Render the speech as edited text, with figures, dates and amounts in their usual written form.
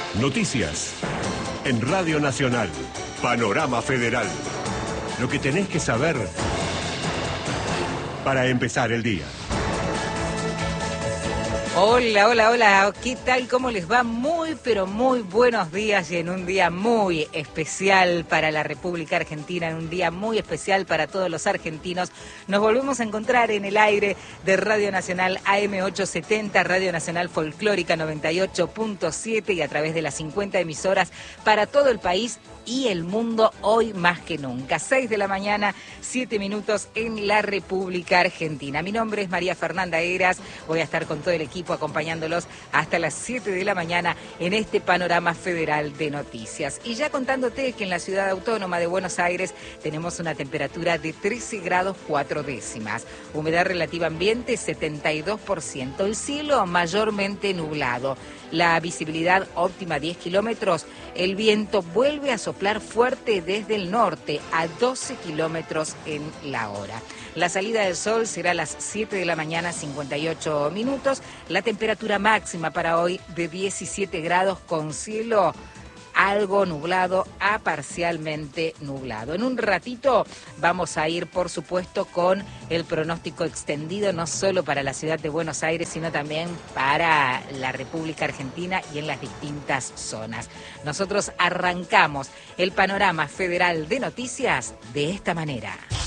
Noticias en Radio Nacional. Panorama Federal. Lo que tenés que saber para empezar el día. Hola, hola, hola, ¿qué tal? ¿Cómo les va? Muy, pero muy buenos días y en un día muy especial para la República Argentina, en un día muy especial para todos los argentinos. Nos volvemos a encontrar en el aire de Radio Nacional AM870, Radio Nacional Folclórica 98.7 y a través de las 50 emisoras para todo el país y el mundo hoy más que nunca. 6 de la mañana, 7 minutos en la República Argentina. Mi nombre es María Fernanda Heras, voy a estar con todo el equipo acompañándolos hasta las 7 de la mañana en este panorama federal de noticias. Y ya contándote que en la ciudad autónoma de Buenos Aires tenemos una temperatura de 13 grados 4 décimas, humedad relativa ambiente 72%, el cielo mayormente nublado, la visibilidad óptima 10 kilómetros, el viento vuelve a soplar fuerte desde el norte a 12 kilómetros en la hora. La salida del sol será a las 7 de la mañana, 58 minutos. La temperatura máxima para hoy de 17 grados con cielo algo nublado a parcialmente nublado. En un ratito vamos a ir, por supuesto, con el pronóstico extendido, no solo para la ciudad de Buenos Aires, sino también para la República Argentina y en las distintas zonas. Nosotros arrancamos el panorama federal de noticias de esta manera.